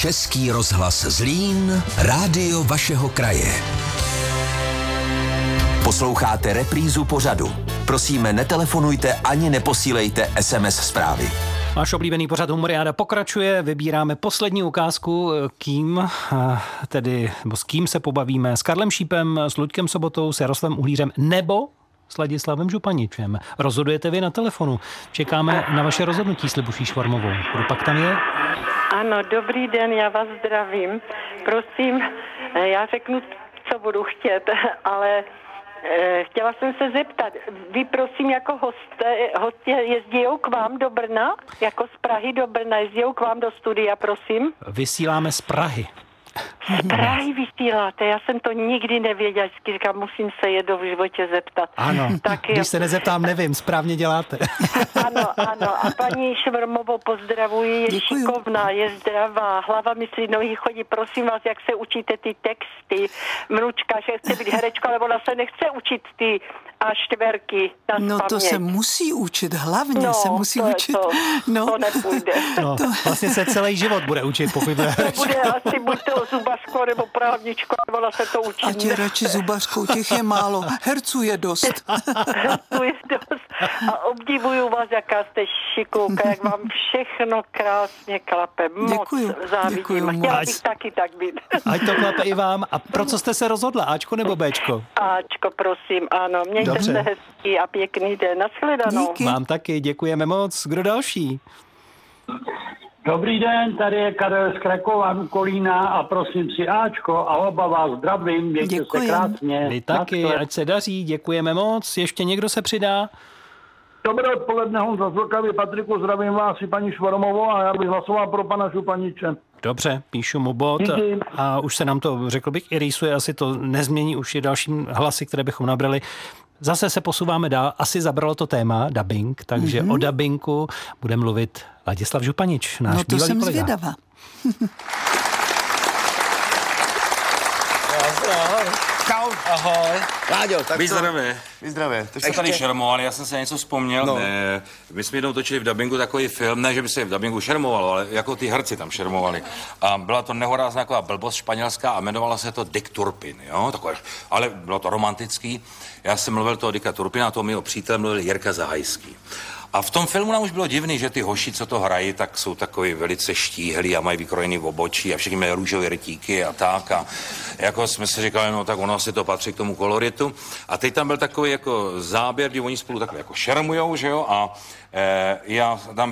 Český rozhlas Zlín, rádio vašeho kraje. Posloucháte reprízu pořadu. Prosíme, netelefonujte ani neposílejte SMS zprávy. Váš oblíbený pořad Humoriáda pokračuje, vybíráme poslední ukázku, s kým se pobavíme, s Karlem Šípem, s Luďkem Sobotou, s Jaroslavem Uhlířem nebo s Ladislavem Županičem. Rozhodujete vy na telefonu. Čekáme na vaše rozhodnutí s Libuší Švormovou. Kdo pak tam je? Ano, dobrý den, já vás zdravím. Prosím, já řeknu, co budu chtět, ale chtěla jsem se zeptat, vy prosím jako hosté jezdí k vám do Brna? Jako z Prahy do Brna jezdí k vám do studia, prosím? Vysíláme z Prahy. Z Prahy vysíláte, já jsem to nikdy nevěděla, vždycky říkám, musím se jednou v životě zeptat. Ano, tak když se nezeptám, nevím, správně děláte. Ano, a paní Švormovou pozdravuji, je šikovná, je zdravá, hlava myslí, nohy chodí, prosím vás, jak se učíte ty texty, vnučka, že chce být herečka, ale ona se nechce učit ty A4 na No spaměť. to se musí učit, hlavně se musí učit. To nepůjde. Vlastně se celý život bude učit, pokud bude herečka. To bude asi buď to zubařko nebo právničko, nebo ona se to učí. Ať je radši zubařkou, těch je málo, herců je dost. To je dost. A obdivuju vás, jaká jste šikulka, jak vám všechno krásně klape. Moc závidím. Chtěla bych taky tak být. Ať to klape i vám. A pro co jste se rozhodla? Ačko nebo Bčko? Ačko, prosím, ano. Mějte se hezký a pěkný den. Nashledanou. Díky. Mám taky, děkujeme moc. Kdo další? Dobrý den, tady je Karel z Krakova, Kolína a prosím si Ačko a oba vás zdravím, mějte se krásně. Vy taky, ať se daří, děkujeme moc. Ještě někdo se přidá? Dobré odpoledne, Honza Zlokavý, Patriku, zdravím vás i paní Švormovou a já bych hlasoval pro pana Županiče. Dobře, píšu mu bod a už se nám to, řekl bych, i rýsuje, asi to nezmění, už je dalším hlasy, které bychom nabrali. Zase se posouváme dál, asi zabralo to téma dubbing, takže o dubbingu bude mluvit Ladislav Županič, náš no to bývalý jsem kolega. zvědavá. Ahoj. Láďo, tak Vyzdravě. Ty jste tady šermovali, já jsem se něco vzpomněl. No. My jsme jednou točili v dabingu takový film, ne, že by se v dabingu šermovalo, ale jako ty herci tam šermovali. A byla to nehorázná taková blbost španělská a jmenovala se to Dick Turpin, jo, takové, ale bylo to romantický. Já jsem mluvil toho Dicka Turpina, toho mého přítele mluvil Jirka Zahajský. A v tom filmu nám už bylo divný, že ty hoši, co to hrají, tak jsou takový velice štíhlí a mají vykrojený v obočí a všichni mají růžové rytíky a tak. A jako jsme si říkali, no tak ono si to patří k tomu koloritu. A teď tam byl takový jako záběr, kdy oni spolu takhle jako šermujou, že jo, a já tam